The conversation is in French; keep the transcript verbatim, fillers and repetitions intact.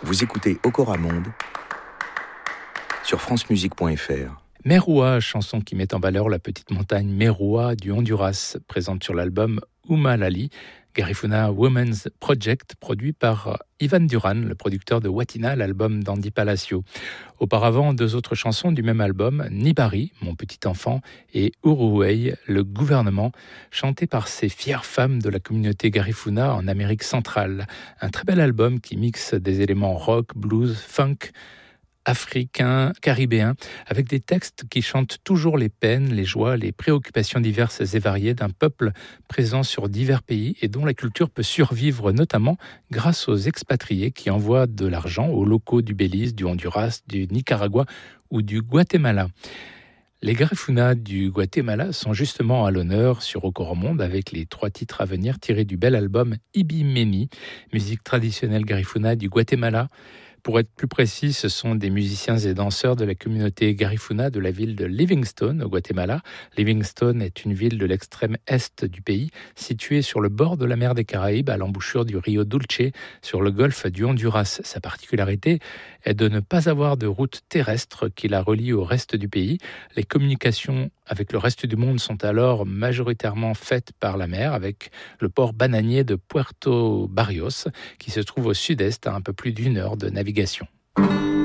Vous écoutez Okora Monde sur francemusique point f r. Meroua, chanson qui met en valeur la petite montagne Meroua du Honduras, présente sur l'album Umalali, Garifuna Women's Project, produit par Ivan Duran, le producteur de Watina, l'album d'Andy Palacio. Auparavant, deux autres chansons du même album, Nibari, Mon petit enfant, et Uruhei, le gouvernement, chantées par ces fières femmes de la communauté Garifuna en Amérique centrale. Un très bel album qui mixe des éléments rock, blues, funk, africain, caribéen, avec des textes qui chantent toujours les peines, les joies, les préoccupations diverses et variées d'un peuple présent sur divers pays et dont la culture peut survivre notamment grâce aux expatriés qui envoient de l'argent aux locaux du Belize, du Honduras, du Nicaragua ou du Guatemala. Les Garifuna du Guatemala sont justement à l'honneur sur Okora Monde avec les trois titres à venir tirés du bel album Ibimemi, musique traditionnelle Garifuna du Guatemala. Pour être plus précis, ce sont des musiciens et danseurs de la communauté Garifuna de la ville de Livingstone, au Guatemala. Livingstone est une ville de l'extrême est du pays, située sur le bord de la mer des Caraïbes, à l'embouchure du Rio Dulce, sur le golfe du Honduras. Sa particularité est de ne pas avoir de route terrestre qui la relie au reste du pays. Les communications avec le reste du monde sont alors majoritairement faites par la mer, avec le port bananier de Puerto Barrios, qui se trouve au sud-est, à un peu plus d'une heure de navigation.